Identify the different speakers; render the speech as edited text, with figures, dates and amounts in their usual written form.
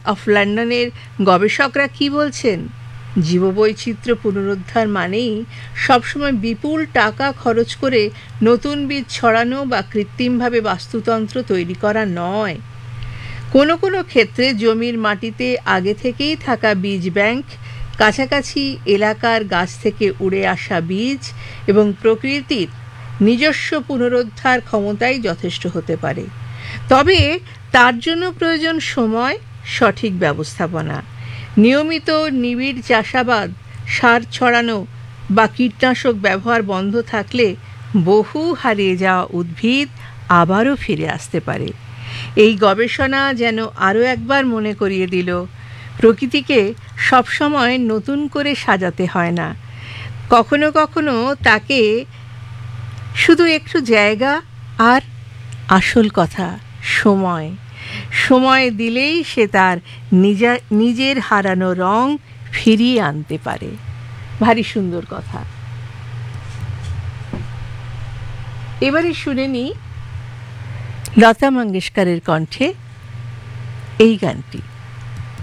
Speaker 1: Of লন্ডনের গবেষকরা কি বলছেন? জীববৈচিত্র্য পুনরুদ্ধার মানেই সবসময় বিপুল টাকা খরচ করে নতুন বীজ ছড়ানো বা কৃত্রিমভাবে বাস্তুতন্ত্র তৈরি করা নয়। কোনো কোনো ক্ষেত্রে জমির মাটিতে আগে থেকেই থাকা বীজ ব্যাংক, কাছাকাছি এলাকার গাছ থেকে উড়ে আসা বীজ এবং প্রকৃতির নিজস্ব পুনরুদ্ধার ক্ষমতাই যথেষ্ট হতে পারে। তবে তার জন্য প্রয়োজন সময়, সঠিক ব্যবস্থাপনা। নিয়মিত নিবিড় চাষাবাদ, সার ছড়ানো বা কীটনাশক ব্যবহার বন্ধ থাকলে বহু হারিয়ে যাওয়া উদ্ভিদ আবারও ফিরে আসতে পারে। এই গবেষণা যেন আরও একবার মনে করিয়ে দিল, প্রকৃতিকে সবসময় নতুন করে সাজাতে হয় না, কখনো কখনো তাকে শুধু একটু জায়গা আর আসল কথা সময় দিলেই সে তার নিজের হারানো রং ফিরিয়ে আনতে পারে। ভারী সুন্দর কথা। এবারে শুনে নি লতা মঙ্গেশকরের কণ্ঠে এই গানটি।